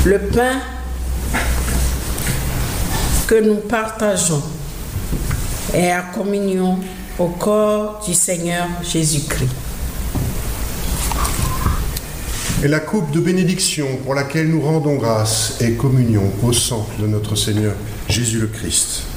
Le pain que nous partageons est à communion au corps du Seigneur Jésus-Christ. Et la coupe de bénédiction pour laquelle nous rendons grâce est communion au sang de notre Seigneur Jésus le Christ.